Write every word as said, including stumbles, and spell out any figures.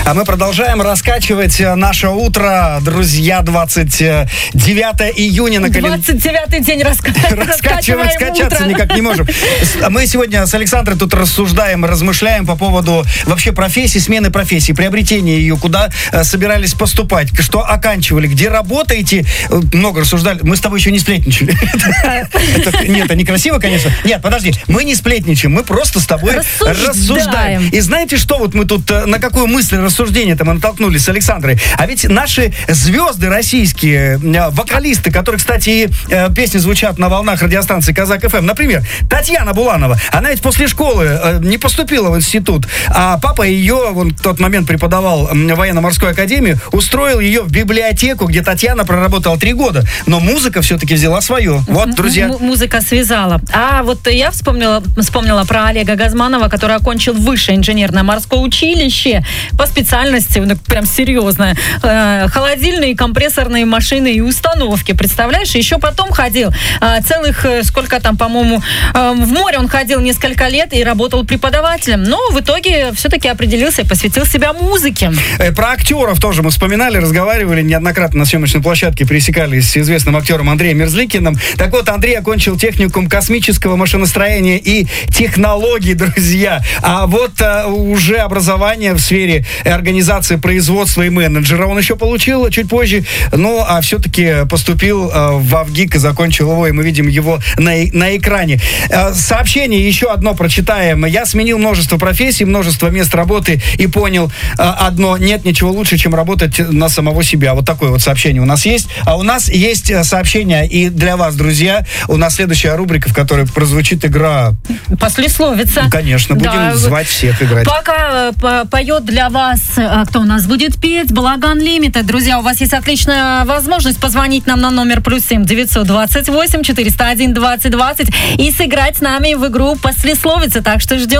А мы продолжаем раскачивать наше утро. Друзья, двадцать девятое июня на календаре. двадцать девятый день раска... раскачиваем, скачаться утро. никак не можем. Мы сегодня с Александрой тут рассуждаем, размышляем по поводу вообще профессии, смены профессии, приобретения ее, куда собирались поступать, что оканчивали, где работаете. Много рассуждали. Мы с тобой еще не сплетничали. Нет, это некрасиво, конечно. Нет, подожди, мы не сплетничаем, мы просто с тобой рассуждаем. И знаете что, вот мы тут на какую мысль, рассуждение-то мы натолкнулись с Александрой. А ведь наши звезды российские, вокалисты, которые, кстати, и э, песни звучат на волнах радиостанции Казак эф эм. Например, Татьяна Буланова. Она ведь после школы э, не поступила в институт, а папа ее, он в тот момент преподавал в военно-морской академии, устроил ее в библиотеку, где Татьяна проработала три года. Но музыка все-таки взяла свое. Вот, друзья. М- музыка связала. А вот я вспомнила, вспомнила про Олега Газманова, который окончил высшее инженерное морское училище по специальности, ну, прям серьезно, э, холодильные, компрессорные машины и установки. Представляешь? Еще потом ходил э, целых, э, сколько там, по-моему, э, в море он ходил несколько лет и работал преподавателем. Но в итоге все-таки определился и посвятил себя музыке. Э, про актеров тоже мы вспоминали, разговаривали неоднократно на съемочной площадке, пересекались с известным актером Андреем Мерзликиным. Так вот, Андрей окончил техникум космического машиностроения и технологий, друзья. А вот э, уже образование в сфере организации производства и менеджера он еще получил чуть позже. Ну, а все-таки поступил э, в АВГИК и закончил его, и мы видим его на, на экране. Э, сообщение еще одно прочитаем. Я сменил множество профессий, множество мест работы и понял э, одно: нет ничего лучше, чем работать на самого себя. Вот такое вот сообщение у нас есть. А у нас есть сообщение и для вас, друзья. У нас следующая рубрика, в которой прозвучит игра... Послесловица. Конечно, будем да. звать всех играть. Пока э, поет для вас, э, кто у нас будет петь, Благан Лимитед. Друзья, у вас есть отличная возможность позвонить нам на номер плюс семь девятьсот двадцать восемь четыреста один двадцать двадцать и сыграть с нами в игру «Послесловица». Так что ждем.